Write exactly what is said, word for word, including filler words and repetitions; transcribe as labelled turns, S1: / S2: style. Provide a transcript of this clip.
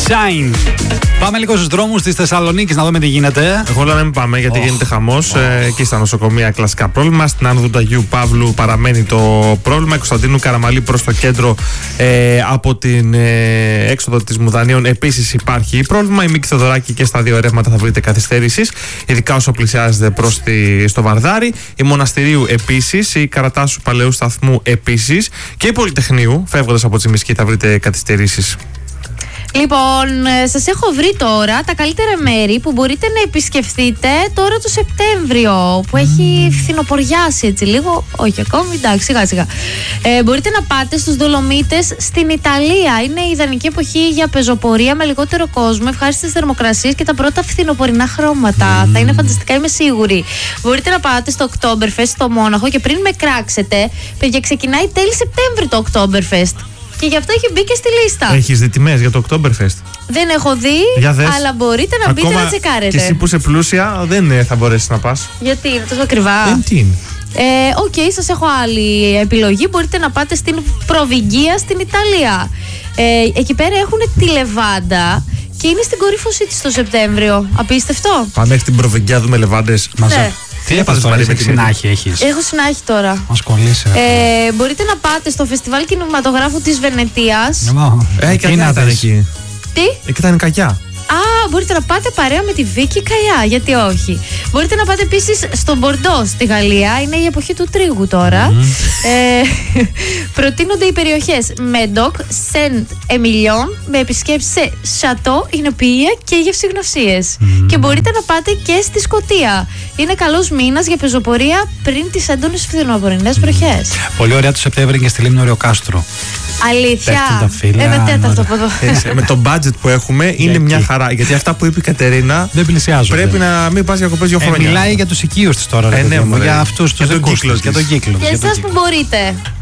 S1: Shine. Πάμε λίγο στους δρόμους της Θεσσαλονίκης να δούμε τι γίνεται.
S2: Εγώ λέω να μην πάμε γιατί oh. γίνεται χαμός. Oh. Ε, εκεί στα νοσοκομεία κλασικά πρόβλημα. Στην άνοδο του Αγίου Παύλου παραμένει το πρόβλημα. Κωνσταντίνου Καραμαλή προς το κέντρο ε, από την ε, έξοδο της Μουδανίων επίσης υπάρχει πρόβλημα. Η Μίκη Θεοδωράκη και στα δύο ρεύματα θα βρείτε καθυστέρησης, ειδικά όσο πλησιάζεται προς τη, στο Βαρδάρι. Η Μοναστηρίου επίσης. Η Καρατάσου Παλαιού Σταθμού επίσης. Και η Πολυτεχνείου, φεύγοντας από Τσιμισκή, θα βρείτε καθυστέρησης.
S3: Λοιπόν, σας έχω βρει τώρα τα καλύτερα μέρη που μπορείτε να επισκεφθείτε τώρα το Σεπτέμβριο, που έχει φθινοποριάσει έτσι λίγο, όχι ακόμη, εντάξει, σιγά σιγά. Ε, μπορείτε να πάτε στους Δολομίτες στην Ιταλία. Είναι η ιδανική εποχή για πεζοπορία με λιγότερο κόσμο, ευχάριστες θερμοκρασίες και τα πρώτα φθινοπορεινά χρώματα. Mm. Θα είναι φανταστικά, είμαι σίγουρη. Μπορείτε να πάτε στο Oktoberfest στο Μόναχο και πριν με κράξετε, παιδιά, ξεκινάει τέλη Σεπτέμβρη το Oktoberfest. Και γι' αυτό έχει μπει και στη λίστα.
S2: Έχεις δει τιμές για το Oktoberfest?
S3: Δεν έχω δει, αλλά μπορείτε να μπείτε να τσεκάρετε.
S2: Και εσύ που είσαι πλούσια δεν θα μπορέσεις να πας.
S3: Γιατί είναι τόσο ακριβά?
S2: Δεν τι είναι.
S3: Οκ, okay, σας έχω άλλη επιλογή. Μπορείτε να πάτε στην Προβυγγία στην Ιταλία. Ε, εκεί πέρα έχουν τη Λεβάντα και είναι στην κορύφωσή της το Σεπτέμβριο. Απίστευτο.
S2: Πάμε μέχρι την Προβυγγία, δούμε λεβάντες.
S3: Ναι.
S1: Τι έπαθες τώρα, με συνάχη έχεις?
S3: Έχω συνάχη τώρα.
S1: Μας κολλήσε.
S3: Ε, μπορείτε να πάτε στο Φεστιβάλ Κινηματογράφου της Βενετίας.
S2: Ε, και ήταν εκεί.
S3: Τι?
S2: Εκεί ήταν η κακιά.
S3: Α, μπορείτε να πάτε παρέα με τη Βίκη Καγιά, γιατί όχι. Μπορείτε να πάτε επίσης στο Μπορντό στη Γαλλία, είναι η εποχή του τρίγου τώρα. Mm. Ε, προτείνονται οι περιοχές Μέντοκ, Σεντ Εμιλιόν, με επισκέψεις σε σατό, υνοποιεία και γευσηγνωσίες. Mm. Και μπορείτε να πάτε και στη Σκωτία. Είναι καλός μήνας για πεζοπορία πριν τις έντονες φθινοπορεινές βροχές.
S1: Πολύ ωραία το Σεπτέμβρη και στη Λίμνη Ωρεοκάστρου.
S3: Αλήθεια.
S1: Φύλλα,
S3: ε, με τέταρτο από εδώ.
S2: Ε, με το budget που έχουμε είναι μια χαρά. Γιατί αυτά που είπε η Κατερίνα
S1: δεν πλησιάζουν.
S2: Πρέπει να μην πας διακοπές δύο χρόνια.
S1: Ε, μιλάει για τους οικείους της τώρα.
S2: Ε, ναι,
S1: για αυτούς τους δικούς της, για τον κύκλο.
S3: Και εσάς που μπορείτε.